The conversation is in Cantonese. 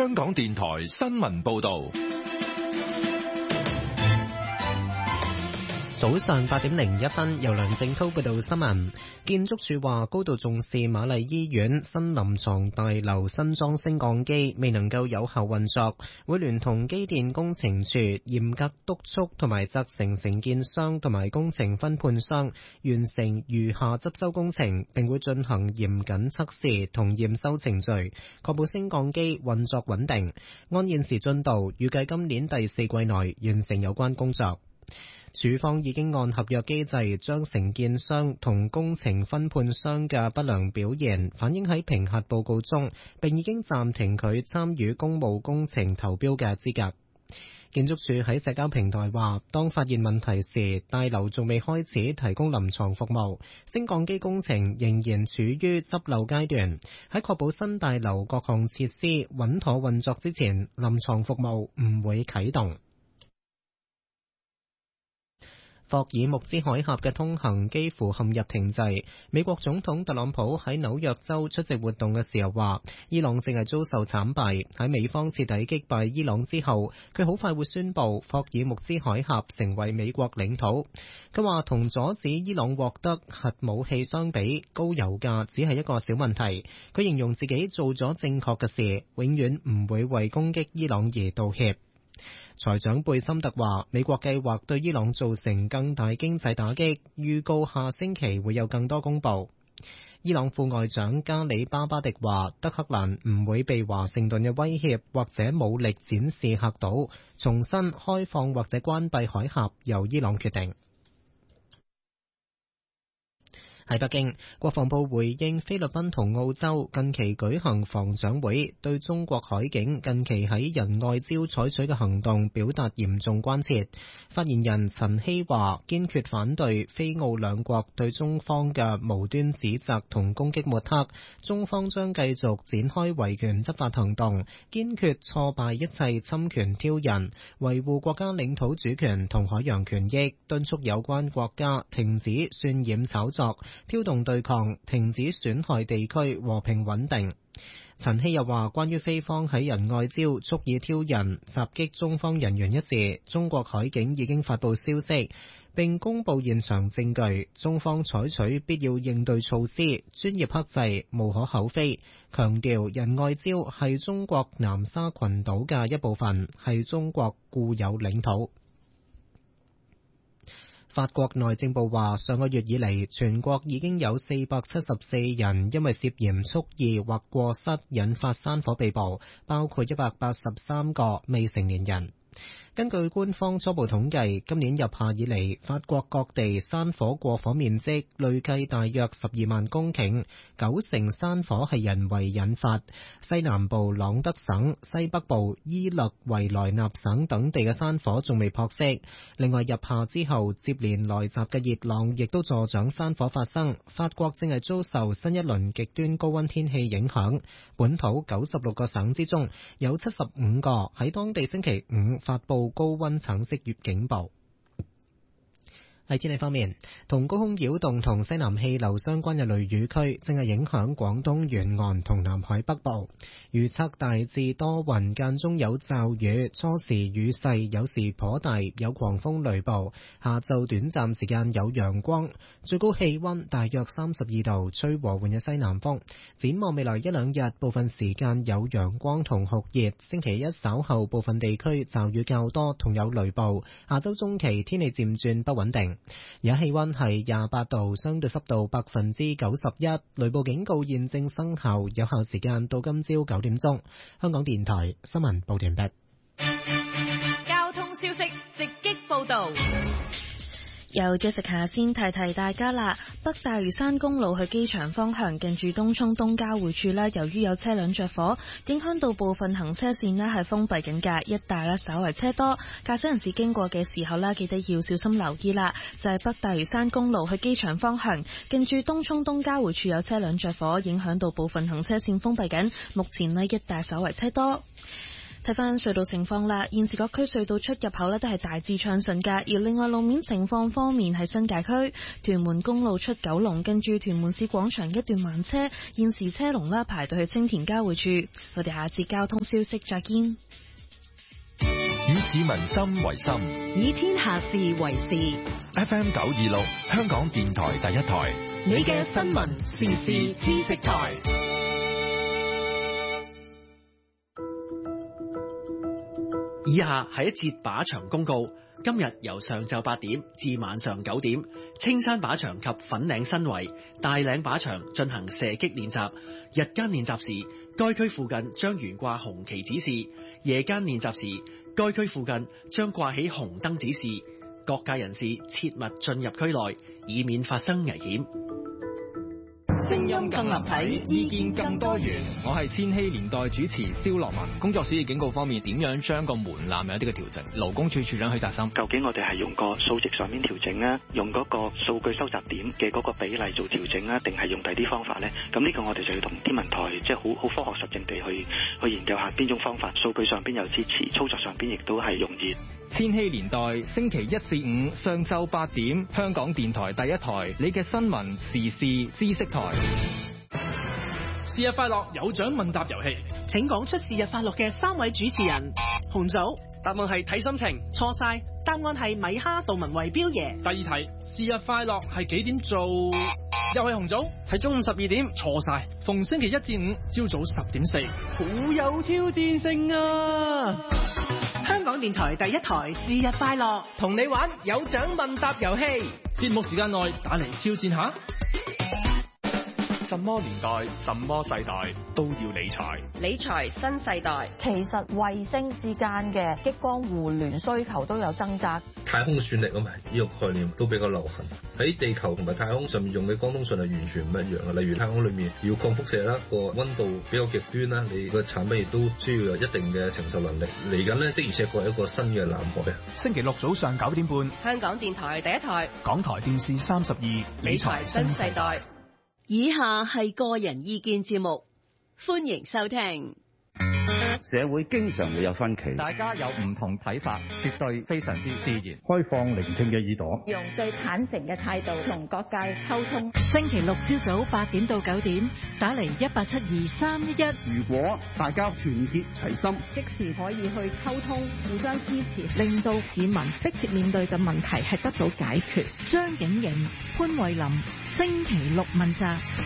香港電台新聞報道。 早上8點01分，由梁正濤報道新聞。建築署話高度重視瑪麗醫院新臨床大樓新裝升降機未能夠有效運作，會聯同機電工程處嚴格督促同埋責成承建商同埋工程分判商完成餘下執修工程，並會進行嚴謹測試同驗收程序，確保升降機運作穩定。按現時進度，預計今年第4季內完成有關工作。署方已經按合約機制將承建商同工程分判商嘅不良表現反映喺評核報告中，並已經暫停佢參與公務工程投標嘅資格。建築署喺社交平台話，當發現問題時，大樓仲未開始提供臨床服務，升降機工程仍然處於執漏階段。喺確保新大樓各項設施穩妥運作之前，臨床服務唔會啟動。霍爾木茲海峽嘅通行幾乎陷入停滯。美國總統特朗普喺紐約州出席活動嘅時候話，伊朗正係遭受慘敗。喺美方徹底擊敗伊朗之後，佢好快會宣布霍爾木茲海峽成為美國領土。佢話同阻止伊朗獲得核武器相比，高油價只係一個小問題。佢形容自己做咗正確嘅事，永遠唔會為攻擊伊朗而道歉。財長貝森特話，美國計劃對伊朗造成更大經濟打擊，預告下星期會有更多公佈。伊朗副外長加里巴巴迪話，德黑蘭唔會被華盛頓嘅威脅或者武力展示嚇到，重新開放或者關閉海峽由伊朗決定。喺北京，國防部回應菲律賓同澳洲近期舉行防長會，對中國海警近期喺仁愛礁採取嘅行動表達嚴重關切。發言人陳希話，堅決反對菲澳兩國對中方嘅無端指責同攻擊抹黑，中方將繼續展開維權執法行動，堅決挫敗一切侵權挑釁，維護國家領土主權同海洋權益，敦促有關國家停止渲染炒作，挑動對抗，停止損害地區和平穩定。陳希又話，關於菲方喺仁愛礁蓄意挑釁襲擊中方人員一事，中國海警已經發布消息，並公布現場證據，中方採取必要應對措施，專業克制，無可厚非。強調仁愛礁係中國南沙群島嘅一部分，係中國固有領土。法國內政部話，上個月以嚟，全國已經有474人因為涉嫌蓄意或過失引發山火被捕，包括183個未成年人。根據官方初步統計，今年入夏以嚟，法國各地山火過火面積累計大約12萬公頃，90%山火係人為引發。西南部朗德省、西北部伊勒維萊納省等地嘅山火仲未撲熄。另外，入夏之後接連來襲嘅熱浪亦都助長山火發生。法國正係遭受新一輪極端高溫天氣影響，本土96個省之中有75個喺當地星期五發布高溫橙色警報。喺天氣方面，同高空擾動同西南氣流相關嘅雷雨區正係影響廣東沿岸同南海北部。預測大致多雲，間中有驟雨，初時雨勢有時頗大，有狂風雷暴。下晝短暫時間有陽光，最高氣溫大約32度，吹和緩嘅西南風。展望未來一兩日，部分時間有陽光同酷熱。星期一稍後部分地區驟雨較多，同有雷暴。下周中期天氣漸轉不穩定。而家氣溫係28度，相對濕度91%，雷暴警告現正生效，有效時間到今朝9點鐘。香港電台新聞報完畢。 交通消息直擊報道。 由 Jessica 先提提大家啦，北大嶼山公路去機場方向近住東涌東交匯處呢，由於有車輛着火，影響到部分行車線呢係封閉緊㗎，一帶呢稍為車多，駕駛人士經過嘅時候呢，記得要小心留意啦。就係北大嶼山公路去機場方向近住東涌東交匯處有車輛着火，影響到部分行車線封閉緊，目前呢一帶稍為車多。 睇翻隧道情況啦，現時各區隧道出入口呢都係大致暢順㗎。而另外路面情況方面，喺新界區屯門公路出九龍，跟住屯門市廣場一段慢車，現時車龍啦排到去青田交匯處。我哋下次交通消息再見。 以市民心為心， 以天下事為事。 FM 926香港電台第一台， 你嘅新聞時事知識台。 以下係一節靶場公告。今日由上晝8點至晚上9點，青山靶場及粉嶺新圍、大嶺靶場進行射擊練習。日間練習時，該區附近將懸掛紅旗指示；夜間練習時，該區附近將掛起紅燈指示。各界人士切勿進入區內，以免發生危險。 聲音更立體，意見更多元。 我係千禧年代主持蕭樂文。工作暑熱警告方面，點樣將個門檻有啲嘅調整？勞工處處長許澤森， 究竟我哋係用個數值上面調整啊，用嗰個數據收集點嘅嗰個比例做調整啊，定係用第啲方法呢？咁呢個我哋就要同天文台即係好科學實證地去研究下邊種方法，數據上邊有支持，操作上邊亦都係容易。 千禧年代星期1至5上晝8點，香港電台第一台，你嘅新聞時事知識台。 是日快樂有獎問答遊戲， 請講出是日快樂嘅3位主持人。紅組答案係睇心情， 錯晒，答案係米哈杜文為標爺。 第二題，是日快樂係幾點做？又係紅組，係中午12點，錯晒。逢星期1至5朝早10點4，好有挑戰性啊！ 香港電台第一台是日快樂， 同你玩有獎問答遊戲，節目時間內打嚟挑戰下。 什麼年代、什麼世代都要理財。 理財新世代， 其實衛星之間嘅激光互聯需求都有增加。 太空算力啊嘛，呢個概念都比較流行。喺地球同埋太空上面用嘅光通訊係完全唔一樣嘅。例如太空裏面要抗輻射啦，個溫度比較極端啦，你個產品亦都需要有一定嘅承受能力。嚟緊呢，的而且確係一個新嘅藍海啊！ 星期六早上9點半， 香港電台第一台， 港台電視32， 理財新世代。 以下係個人意見節目，歡迎收聽。 社會經常會有分歧， 大家有唔同睇法，絕對非常之自然。 開放聆聽嘅耳朵， 用最坦誠嘅態度同各界溝通。 星期六朝早8點到9點，打嚟1872311。 如果大家團結齊心， 即時可以去溝通，互相支持， 令到市民迫切面對嘅問題係得到解決。張景瑩、潘慧琳，星期六問責。